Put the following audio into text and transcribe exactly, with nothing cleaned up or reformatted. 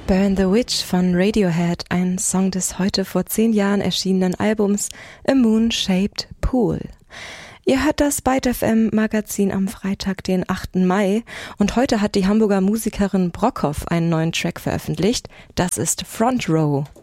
Burn the Witch von Radiohead, ein Song des heute vor zehn Jahren erschienenen Albums A Moon-Shaped Pool. Ihr hört das Byte F M Magazin am Freitag, den achten Mai, und heute hat die Hamburger Musikerin Brockhoff einen neuen Track veröffentlicht. Das ist Front Row.